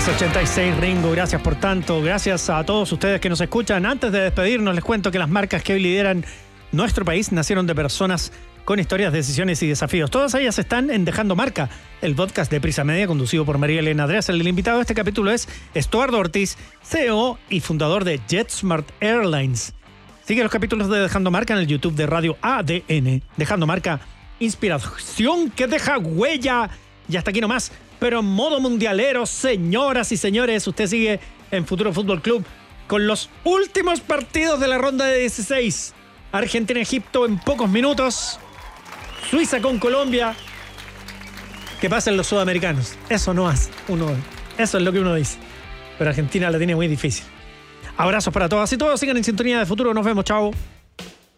1086 Ringo, gracias por tanto. Gracias a todos ustedes que nos escuchan. Antes de despedirnos, les cuento que las marcas que hoy lideran nuestro país nacieron de personas con historias, decisiones y desafíos. Todas ellas están en Dejando Marca, el podcast de Prisa Media, conducido por María Elena Dresel. El invitado de este capítulo es Estuardo Ortiz, CEO y fundador de JetSmart Airlines. Sigue los capítulos de Dejando Marca en el YouTube de Radio ADN. Dejando Marca, inspiración que deja huella. Y hasta aquí nomás, pero en modo mundialero, señoras y señores. Usted sigue en Futuro Fútbol Club con los últimos partidos de la ronda de 16. Argentina-Egipto en pocos minutos. Suiza con Colombia. Que pasen los sudamericanos. Eso no hace uno. Eso es lo que uno dice. Pero Argentina la tiene muy difícil. Abrazos para todas y todos. Sigan en sintonía de Futuro. Nos vemos. Chao.